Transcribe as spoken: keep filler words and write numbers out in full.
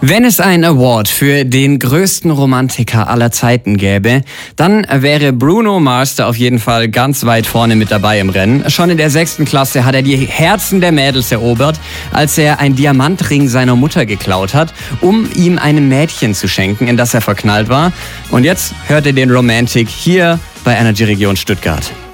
Wenn es einen Award für den größten Romantiker aller Zeiten gäbe, dann wäre Bruno Mars da auf jeden Fall ganz weit vorne mit dabei im Rennen. Schon in der sechsten Klasse hat er die Herzen der Mädels erobert, als er einen Diamantring seiner Mutter geklaut hat, um ihm einem Mädchen zu schenken, in das er verknallt war. Und jetzt hört ihr den Romantic hier bei Energy Region Stuttgart.